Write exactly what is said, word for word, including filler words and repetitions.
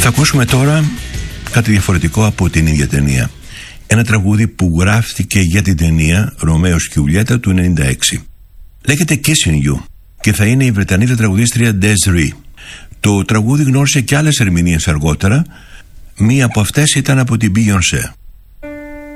Θα ακούσουμε τώρα κάτι διαφορετικό από την ίδια ταινία. Ένα τραγούδι που γράφτηκε για την ταινία Ρωμαίος και Ιουλιέτα του ενενήντα έξι. Λέγεται Kissing You και θα είναι η Βρετανίδα τραγουδίστρια Desiree. Το τραγούδι γνώρισε και άλλες ερμηνείες αργότερα. Μία από αυτές ήταν από την Beyoncé.